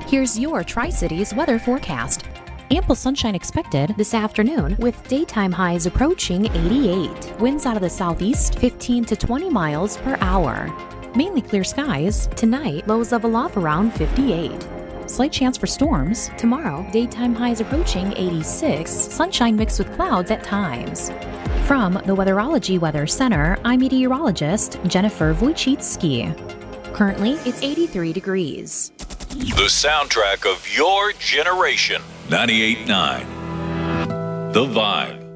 Here's your Tri-Cities weather forecast. Ample sunshine expected this afternoon with daytime highs approaching 88. Winds out of the southeast 15 to 20 miles per hour. Mainly clear skies. Tonight, lows level off around 58. Slight chance for storms. Tomorrow, daytime highs approaching 86. Sunshine mixed with clouds at times. From the Weatherology Weather Center, I'm meteorologist Jennifer Wojcicki. Currently, it's 83 degrees. The soundtrack of your generation. 98.9 The Vibe.